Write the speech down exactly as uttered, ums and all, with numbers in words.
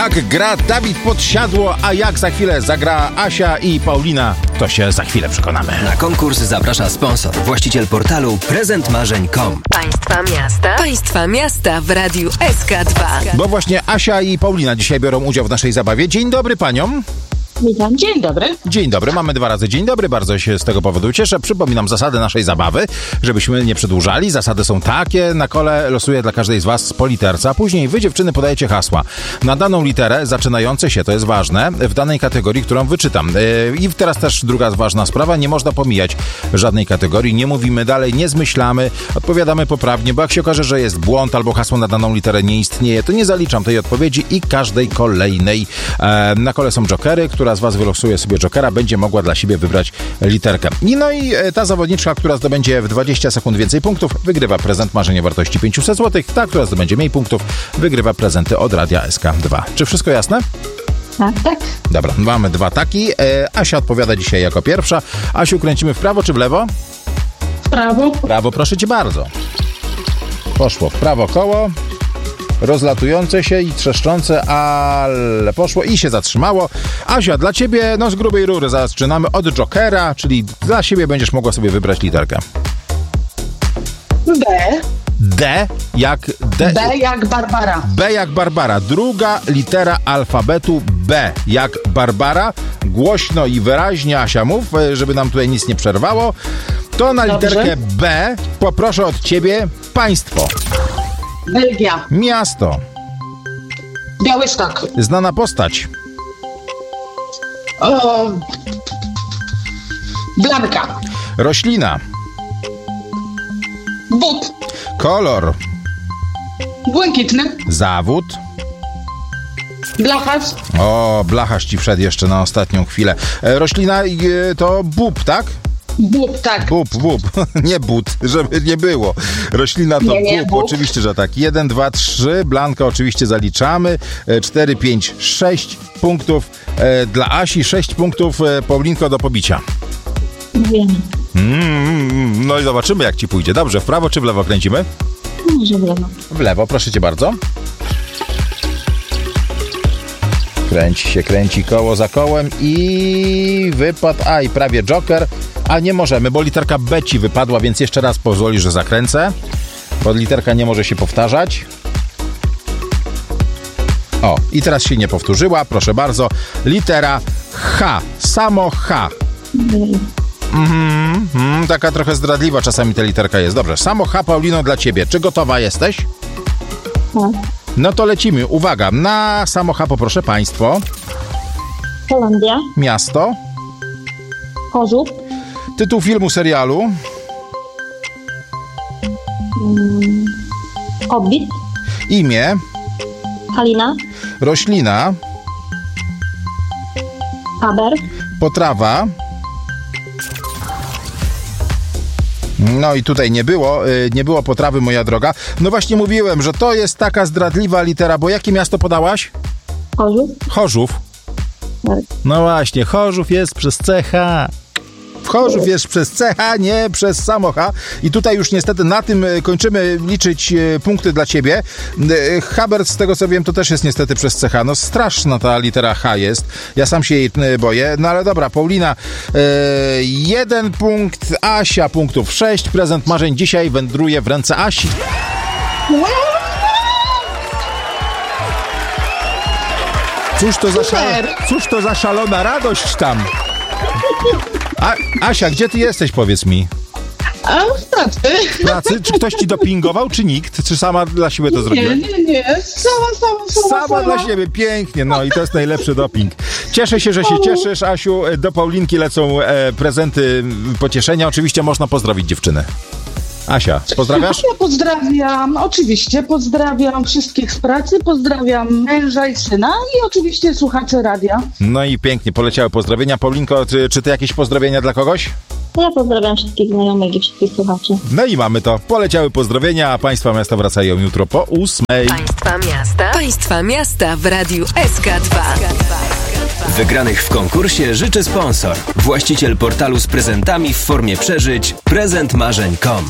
Tak gra Dawid Podsiadło, a jak za chwilę zagra Asia i Paulina, to się za chwilę przekonamy. Na konkurs zaprasza sponsor, właściciel portalu prezent marzeń kropka com. Państwa miasta, państwa miasta w Radiu S K dwa. Bo właśnie Asia i Paulina dzisiaj biorą udział w naszej zabawie. Dzień dobry paniom. Witam, dzień dobry. Dzień dobry, mamy dwa razy dzień dobry, bardzo się z tego powodu cieszę. Przypominam zasady naszej zabawy, żebyśmy nie przedłużali. Zasady są takie, na kole losuję dla każdej z was po literce, a później wy, dziewczyny, podajecie hasła na daną literę zaczynające się, to jest ważne, w danej kategorii, którą wyczytam. I teraz też druga ważna sprawa, nie można pomijać żadnej kategorii, nie mówimy dalej, nie zmyślamy, odpowiadamy poprawnie, bo jak się okaże, że jest błąd albo hasło na daną literę nie istnieje, to nie zaliczam tej odpowiedzi i każdej kolejnej. Na kole są jokery, która z was wylosuje sobie jokera, będzie mogła dla siebie wybrać literkę. I no i ta zawodniczka, która zdobędzie w dwadzieścia sekund więcej punktów, wygrywa prezent marzeń o wartości pięćset złotych. Ta, która zdobędzie mniej punktów, wygrywa prezenty od Radia S K dwa. Czy wszystko jasne? Tak, tak. Dobra, mamy dwa taki. E, Asia odpowiada dzisiaj jako pierwsza. Asiu, kręcimy w prawo czy w lewo? W prawo. Prawo, proszę cię bardzo. Poszło w prawo koło. Rozlatujące się i trzeszczące, ale poszło i się zatrzymało. Asia, dla ciebie, no z grubej rury zaczynamy od jokera, czyli dla siebie będziesz mogła sobie wybrać literkę. B. D jak D. B jak Barbara. B jak Barbara. Druga litera alfabetu B jak Barbara. Głośno i wyraźnie, Asia, mów, żeby nam tutaj nic nie przerwało. To na Dobrze. literkę B poproszę od ciebie państwo. Belgia. Miasto. Białystok. Znana postać. O... Blanka. Roślina. But. Kolor. Błękitny. Zawód. Blacharz. O, blacharz ci wszedł jeszcze na ostatnią chwilę. E, roślina e, to bób, tak? Bób, tak. Bób, bób. Nie but, żeby nie było. Roślina to Nie, nie, bób. bób. Oczywiście, że tak. Jeden, dwa, trzy. Blanka oczywiście zaliczamy. E, cztery, pięć, sześć punktów e, dla Asi. Sześć punktów, e, Paulinko, do pobicia. Wiem. Mm, no i zobaczymy, jak ci pójdzie. Dobrze, w prawo czy w lewo kręcimy? Może w lewo. W lewo, proszę cię bardzo. Kręci się, kręci koło za kołem i wypadł, a i prawie joker, a nie możemy, bo literka B ci wypadła, więc jeszcze raz pozwoli, że zakręcę, bo literka nie może się powtarzać. O, i teraz się nie powtórzyła, proszę bardzo, litera H, samo H. Mhm, mm, taka trochę zdradliwa czasami ta literka jest. Dobrze, samo H, Paulino, dla ciebie. Czy gotowa jesteś? Tak. No to lecimy. Uwaga, na samo H poproszę państwo, Holandia. miasto, Chorzów. tytuł filmu, serialu, Mm. Hobbit. imię, Halina. roślina, Haber. potrawa. No i tutaj nie było, y, nie było potrawy, moja droga. No właśnie mówiłem, że to jest taka zdradliwa litera, bo jakie miasto podałaś? Chorzów. Chorzów. Tak. No właśnie, Chorzów jest przez C H. Chorzów jest przez C H, nie przez samo H. I tutaj już niestety na tym y, kończymy liczyć y, punkty dla ciebie. Y, Habert, z tego co wiem, to też jest niestety przez C H. No straszna ta litera H jest. Ja sam się jej y, boję. No ale dobra, Paulina, y, jeden punkt, Asia punktów sześć. Prezent marzeń dzisiaj wędruje w ręce Asi. Cóż to za, szal... Cóż to za szalona radość tam. A, Asia, gdzie ty jesteś, powiedz mi? A w pracy. W pracy? Czy ktoś ci dopingował, czy nikt? Czy sama dla siebie to zrobiła? Nie, nie, nie. Sama, sama, sama. Sama sama. dla siebie, pięknie, no i to jest najlepszy doping. Cieszę się, że się cieszysz, Asiu. Do Paulinki lecą e, prezenty pocieszenia. Oczywiście można pozdrowić dziewczyny. Asia, pozdrawiasz? Ja pozdrawiam, oczywiście, pozdrawiam wszystkich z pracy, pozdrawiam męża i syna i oczywiście słuchaczy radia. No i pięknie, poleciały pozdrowienia. Paulinko, czy, czy ty jakieś pozdrowienia dla kogoś? Ja pozdrawiam wszystkich znajomych i wszystkich słuchaczy. No i mamy to. Poleciały pozdrowienia, a Państwa miasta wracają jutro po ósmej. Państwa miasta, państwa miasta w Radiu S K dwa. Wygranych w konkursie życzy sponsor, właściciel portalu z prezentami w formie przeżyć prezent marzeń kropka com.